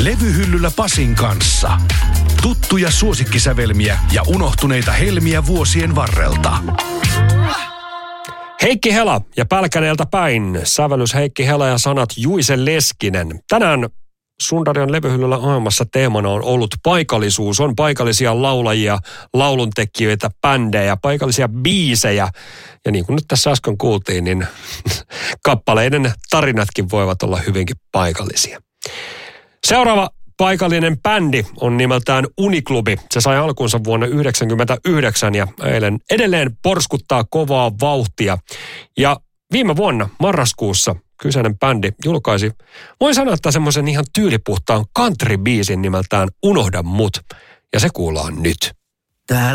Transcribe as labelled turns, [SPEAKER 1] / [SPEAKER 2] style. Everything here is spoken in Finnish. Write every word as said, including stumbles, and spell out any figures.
[SPEAKER 1] Levyhyllyllä Pasin kanssa. Tuttuja suosikkisävelmiä ja unohtuneita helmiä vuosien varrelta.
[SPEAKER 2] Heikki Hela ja Pälkäneeltä päin. Sävellys Heikki Hela ja sanat Juise Leskinen. Tänään Sundarian levyhyllyllä ohjelmassa teemana on ollut paikallisuus. On paikallisia laulajia, lauluntekijöitä, bändejä, paikallisia biisejä. Ja niin kuin nyt tässä äsken kuultiin, niin kappaleiden tarinatkin voivat olla hyvinkin paikallisia. Seuraava paikallinen bändi on nimeltään Uniklubi. Se sai alkunsa vuonna yhdeksänkymmentäyhdeksän ja eilen edelleen porskuttaa kovaa vauhtia. Ja viime vuonna marraskuussa kyseinen bändi julkaisi, voin sanoa, että semmoisen ihan tyylipuhtaan country-biisin nimeltään Unohda mut. Ja se kuullaan nyt.